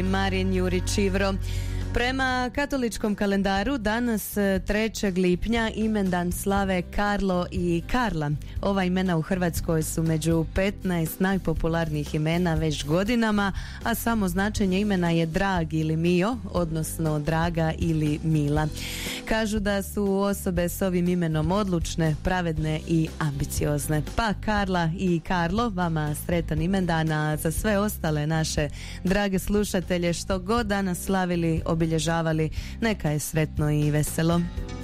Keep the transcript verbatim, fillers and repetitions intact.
i Marin Jurić Ivro. Prema katoličkom kalendaru danas trećeg lipnja imendan slave Karlo i Karla. Ova imena u Hrvatskoj su među petnaest najpopularnijih imena već godinama, a samo značenje imena je drag ili mio, odnosno draga ili mila. Kažu da su osobe s ovim imenom odlučne, pravedne i ambiciozne. Pa Karla i Karlo, vama sretan imendan, a za sve ostale naše drage slušatelje što god danas slavili, obilježavali, neka je sretno i veselo.